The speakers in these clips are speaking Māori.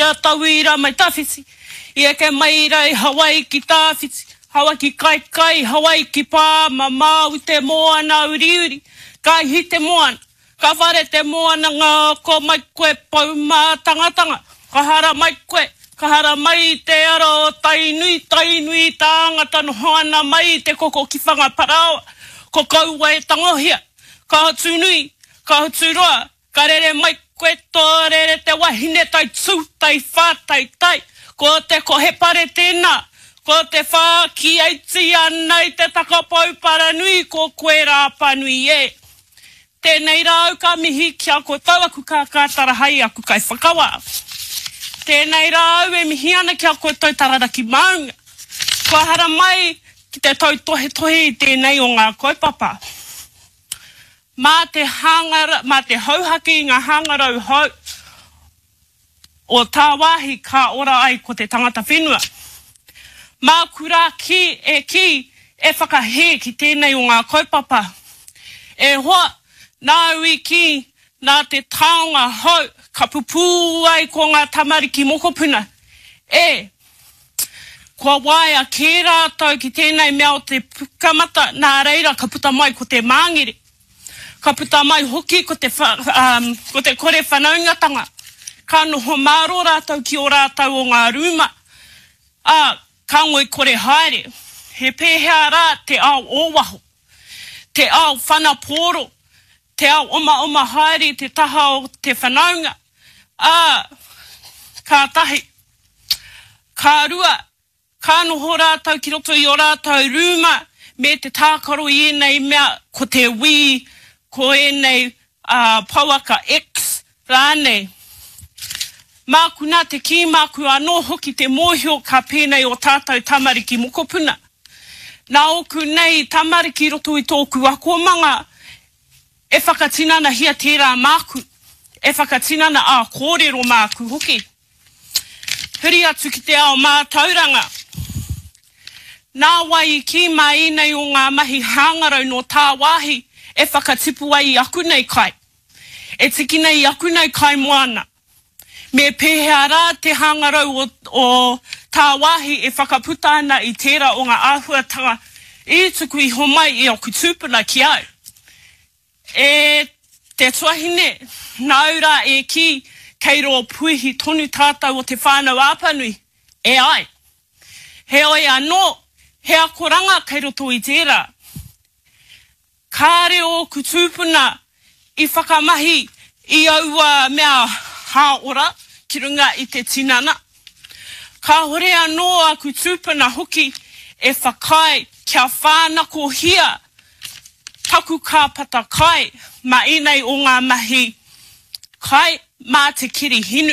ira tauira mai tawhisi. Ia ke mai rai Hawaii ki tawhisi. Hawa ki kai kai, Hawaii ki pā, mau te moana uri uri. Kai hi te moana. Ka whare te moana ngā ko mai koe pau mā tangatanga. Ka hara mai koe. Ka hara mai te aro tainui tāngata no hoana mai te koko ki whanga parawa. Ko kaua e tangohia. Ka hatu nui, ka hatu roa. Ka rere mai koe tō rere te wahine tai tū, tai whā, tai. Ko te kohepare tēnā. Ko te whā ki aiti anai te takapau paranui ko koe rāpa nui e. Tēnei rau ka mihi kia ko tau aku ka kātara hai aku kai whakawa. Tēnei rau e mihi ana kia ko tau tararaki maunga. Kua hara mai ki te tau tohe i tēnei o ngā kaupapa. Mā te hauhaki i ngā hangarau hau o tā wāhi ka ora ai ko te tangata whenua. Mā kura ki e whakahe ki tēnei o ngā kaupapa. E hoa, nā ui ki, nā te taonga hau, ka pupu ai ko ngā tamariki mokopuna. Kua waia kē rātou ki tēnei mea o te pukamata, nā reira ka puta mai ko te māngere. Ka puta mai hoki ko te kore whanaungatanga. Ka noho māro rātou ki o rātou o ngā rūma. Ka ngoi kore haere. He pēhea rā te ao ōwaho. Te ao whanaporo. Te ao oma haere te taha o te whanaunga. Ka tahi. Ka rua. Ka noho rātou ki roto i o rātou rūma. Me te tākaro i enei mea ko te wii. Ko enei pauaka X. Rānei. Māku nā te ki māku anō hoki te mōhio ka pēnei o tātou tamariki mokopuna. Nā oku nei tamariki roto i tōku akomanga e whakatinana hia tērā māku. E whakatinana a kōrero māku hoki. Hiri atu ki te ao mātauranga. Nā wai ki mā inei o ngā mahi hāngarau no tā wāhi e whakatipu ai i aku nei kai. E tiki nei i aku nei kai moana. Me pēhea rā te hangarau o tā wāhi e whakaputa ana i tērā o ngā āhuatanga i tuku i homai i oku tūpuna ki au. E te tuahine, naura e ki kei roa puihi tonu tātou o te whānau āpanui, e ai. He oi anō, he akoranga kei roto i tērā. Kāre o ku tūpuna i whakamahi i aua mea haora ki runga i te tinana. Ka hore anō aku tūpuna hoki e whakai kia whānako hia taku ka pata kai ma inei o ngā mahi kai mā te kiri hinu.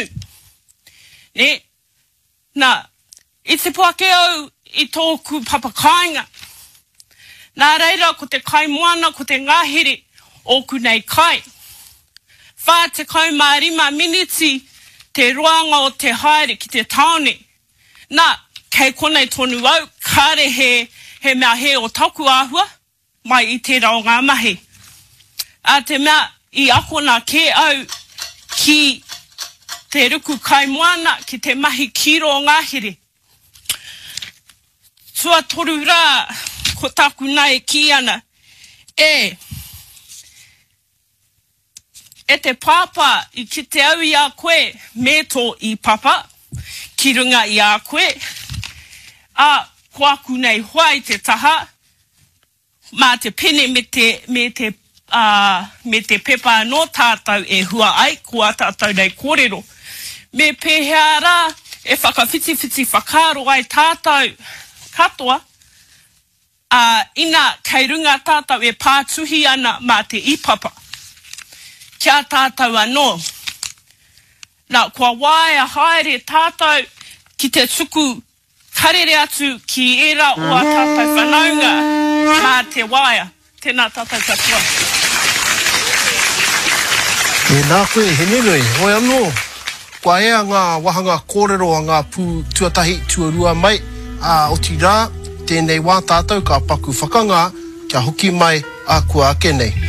Nā, i te puake au i tōku papakainga. Nā reira ko te kai moana ko te ngāhere o kunei kai. Whā te kaumārima miniti te roanga o te haere ki te taone. Nā, kei konei tonu au, kāre he mea he o taku āhua, mai i te rao ngā mahi. Te mea i akona ke au ki te ruku kaimoana ki te mahi kiro o ngāhere. Tua toru rā, ko taku nai ki ana, E te pāpā i ki te au i a koe, me tō i papa, ki runga i a koe. Ko aku nei hoa i te taha, mā te pene me te pepa no tātou e hua ai, kua tātou nei kōrero. Me pēhea rā, e whakawhiti whakaro ai tātou katoa, ina kei runga tātou e pātuhi ana mā te ipapa. Kia tātou anō. Nā, kua waia haere tātou ki te tuku karere atu ki era o a tātou whanaunga mā te waia. Tēnā tātou katoa. Nā koe, he nenui, hoi anō. Kua ea ngā wahanga kōrero a ngā pū tuatahi tuarua mai. O ti rā, tēnei wā tātou ka paku whakanga kia hoki mai a kua ake nei.